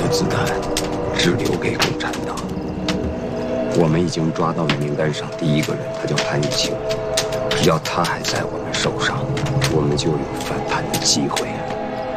子弹只留给共产党。我们已经抓到了名单上第一个人，他叫潘玉清。只要他还在我们手上，我们就有翻盘的机会。